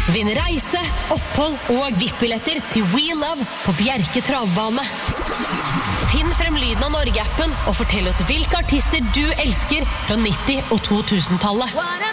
Vinn reise, opphold og VIP-billetter til We Love på Bjerke travbane. Finn frem lyden av Norge-appen og fortell oss hvilke artister du elsker fra 90- og 2000-tallet.